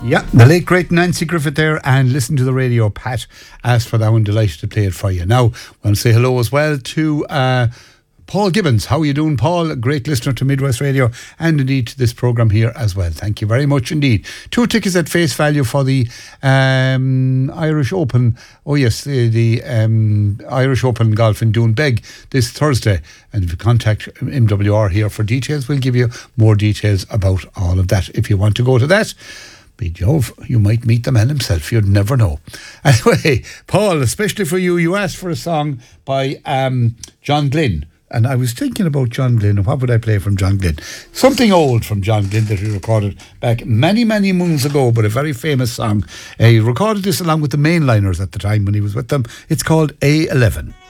Yeah, the late great Nancy Griffith there, and listen to the radio. Pat asked for that one, delighted to play it for you. Now, I want to say hello as well to Paul Gibbons. How are you doing, Paul? A great listener to Midwest Radio and indeed to this programme here as well. Thank you very much indeed. 2 tickets at face value for the Irish Open. Oh yes, the Irish Open golf in Doonbeg this Thursday. And if you contact MWR here for details, we'll give you more details about all of that if you want to go to that. Be Jove, you might meet the man himself. You'd never know. Anyway, Paul, especially for you, you asked for a song by John Glynn. And I was thinking about John Glynn. What would I play from John Glynn? Something old from John Glynn that he recorded back many, many moons ago, but a very famous song. He recorded this along with the Mainliners at the time when he was with them. It's called A11.